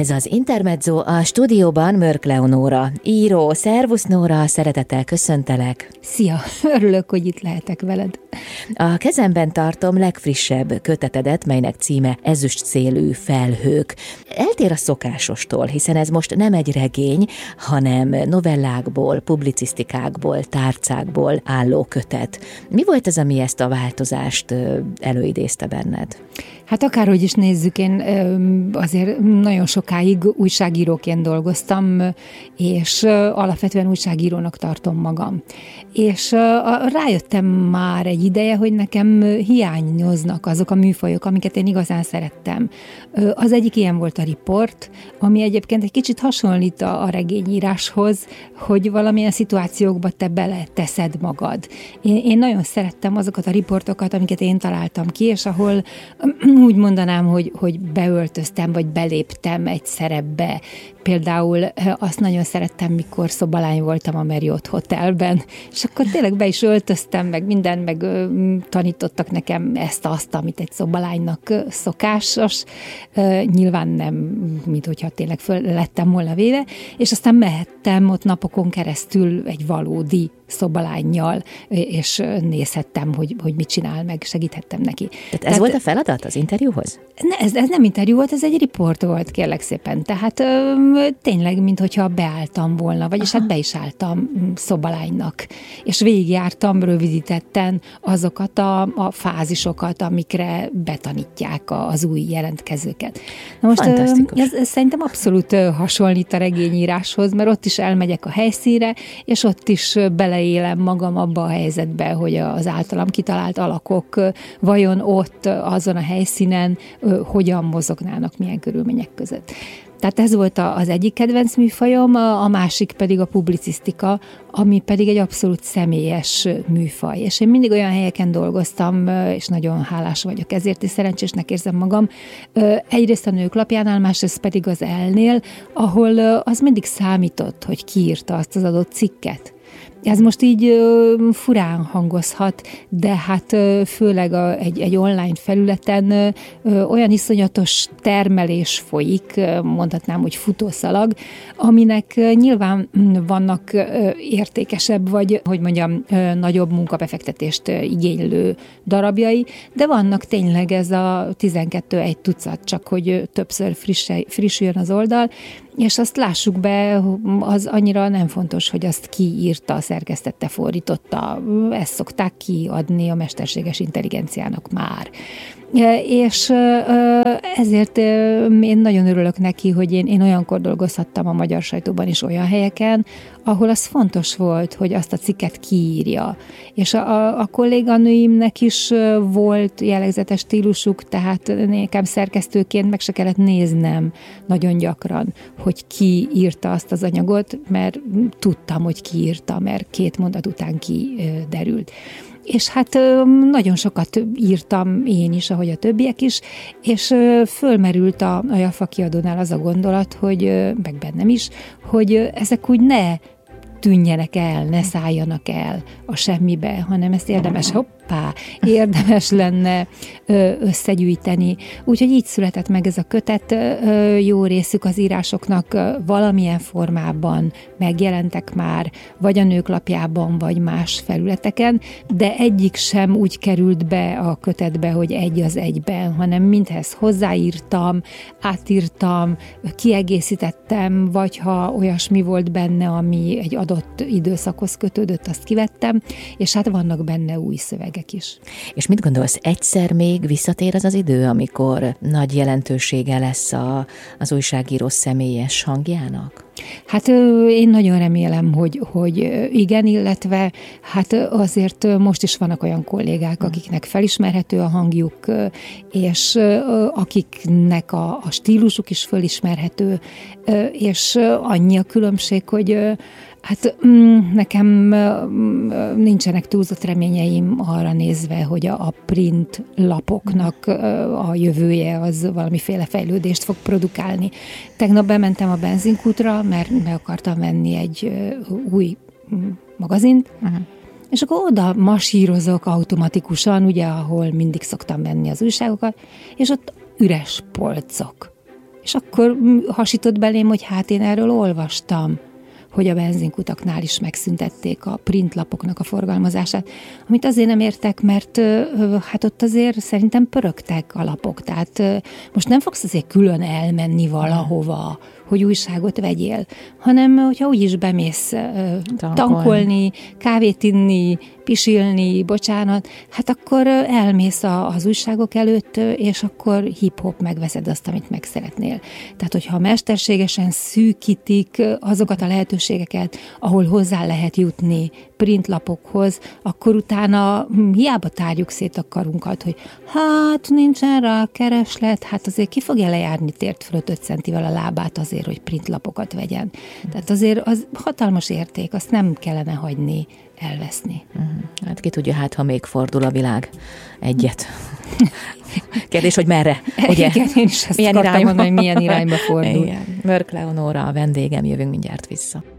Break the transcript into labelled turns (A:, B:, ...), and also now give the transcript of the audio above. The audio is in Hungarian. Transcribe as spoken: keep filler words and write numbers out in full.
A: Ez az Intermezzo, a stúdióban Mörk Leonóra, író. Szervusz Nóra, szeretettel köszöntelek.
B: Szia, örülök, hogy itt lehetek veled.
A: A kezemben tartom legfrissebb kötetedet, melynek címe Ezüst szélű felhők. Eltér a szokásostól, hiszen ez most nem egy regény, hanem novellákból, publicisztikákból, tárcákból álló kötet. Mi volt ez, ami ezt a változást előidézte benned?
B: Hát akárhogy is nézzük, én azért nagyon sokáig újságíróként dolgoztam, és alapvetően újságírónak tartom magam. És rájöttem már egy ideje, hogy nekem hiányoznak azok a műfajok, amiket én igazán szerettem. Az egyik ilyen volt a riport, ami egyébként egy kicsit hasonlít a regényíráshoz, hogy valamilyen szituációkba te bele teszed magad. Én, én nagyon szerettem azokat a riportokat, amiket én találtam ki, és ahol úgy mondanám, hogy, hogy beöltöztem, vagy beléptem egy szerepbe. Például azt nagyon szerettem, mikor szobalány voltam a Marriott Hotelben, és akkor tényleg be is öltöztem, meg minden, meg tanítottak nekem ezt-azt, amit egy szobalánynak szokásos. Nyilván nem, mint hogyha tényleg föl lettem volna véve, és aztán mehettem ott napokon keresztül egy valódi szobalánnyal, és nézhettem, hogy, hogy mit csinál, meg segíthettem neki.
A: Tehát ez Tehát, volt a feladat az interjúhoz?
B: Ne, ez, ez nem interjú volt, ez egy riport volt, kérlek szépen. Tehát ö, tényleg, minthogyha beálltam volna, vagyis Aha. hát be is álltam szobalánynak. És végigjártam rövidítetten azokat a, a fázisokat, amikre betanítják az új jelentkezőket. Na most
A: Fantasztikus.
B: Ez, ez szerintem abszolút hasonlít a regényíráshoz, mert ott is elmegyek a helyszínre, és ott is beleélem magam abba a helyzetbe, hogy az általam kitalált alakok vajon ott, azon a helyszínen hogyan mozognának, milyen körülmények között. Tehát ez volt az egyik kedvenc műfajom, a másik pedig a publicisztika, ami pedig egy abszolút személyes műfaj. És én mindig olyan helyeken dolgoztam, és nagyon hálás vagyok ezért, és szerencsésnek érzem magam. Egyrészt a Nők Lapjánál, másrészt pedig az ELLE-nél, ahol az mindig számított, hogy ki írta azt az adott cikket. Ez most így ö, furán hangozhat, de hát ö, főleg a, egy, egy online felületen ö, ö, olyan iszonyatos termelés folyik, ö, mondhatnám, hogy futószalag, aminek ö, nyilván vannak ö, értékesebb, vagy, hogy mondjam, ö, nagyobb munkabefektetést ö, igénylő darabjai, de vannak tényleg ez a tizenkettő egy tucat, csak hogy ö, többször frisse, frissüljön az oldal, és azt lássuk be, az annyira nem fontos, hogy azt ki írta, szerkesztette, fordította. Ezt szokták kiadni a mesterséges intelligenciának már. És ezért én nagyon örülök neki, hogy én, én olyankor dolgozhattam a magyar sajtóban is olyan helyeken, ahol az fontos volt, hogy azt a cikket kiírja. És a, a, a kolléganőimnek is volt jellegzetes stílusuk, tehát nekem szerkesztőként meg se kellett néznem nagyon gyakran, hogy ki írta azt az anyagot, mert tudtam, hogy ki írta, mert két mondat után kiderült. És hát nagyon sokat írtam én is, ahogy a többiek is, és fölmerült a, a Jaffa kiadónál az a gondolat, hogy, meg bennem is, hogy ezek úgy ne tűnjenek el, ne szálljanak el a semmibe, hanem ezt érdemes, hoppá, érdemes lenne összegyűjteni. Úgyhogy így született meg ez a kötet, jó részük az írásoknak valamilyen formában megjelentek már, vagy a Nők Lapjában, vagy más felületeken, de egyik sem úgy került be a kötetbe, hogy egy az egyben, hanem mindhez hozzáírtam, átírtam, kiegészítettem, vagy ha olyasmi volt benne, ami egy adott időszakhoz kötődött, azt kivettem, és hát vannak benne új szövegek is.
A: És mit gondolsz, egyszer még visszatér az az idő, amikor nagy jelentősége lesz a, az újságíró személyes hangjának?
B: Hát én nagyon remélem, hogy, hogy igen, illetve hát azért most is vannak olyan kollégák, akiknek felismerhető a hangjuk, és akiknek a, a stílusuk is felismerhető, és annyi a különbség, hogy hát nekem nincsenek túlzott reményeim arra nézve, hogy a print lapoknak a jövője az valamiféle fejlődést fog produkálni. Tegnap bementem a benzinkútra, mert meg akartam venni egy új magazint, uh-huh. és akkor oda masírozok automatikusan, ugye, ahol mindig szoktam venni az újságokat, és ott üres polcok. És akkor hasított belém, hogy hát én erről olvastam, hogy a benzinkutaknál is megszüntették a printlapoknak a forgalmazását, amit azért nem értek, mert hát ott azért szerintem pörögtek a lapok, tehát most nem fogsz azért külön elmenni valahova, hogy újságot vegyél, hanem hogyha úgyis bemész tankolni, tankolni kávét inni, pisilni, bocsánat, hát akkor elmész az újságok előtt, és akkor hip-hop megveszed azt, amit meg szeretnél. Tehát, hogyha mesterségesen szűkítik azokat a lehetőségeket, ahol hozzá lehet jutni printlapokhoz, akkor utána hiába tárjuk szét a karunkat, hogy hát nincsen rá kereslet, hát azért ki fogja lejárni tért fölött öt centivel a lábát azért, hogy printlapokat vegyen. Tehát azért az hatalmas érték, azt nem kellene hagyni elveszni.
A: Uh-huh. Hát ki tudja, hát ha még fordul a világ egyet. Kérdés, hogy merre? Ugye?
B: Igen, én is ezt akartam mondani, hogy milyen irányba fordul.
A: Igen. Mörk Leonóra a vendégem, jövünk mindjárt vissza.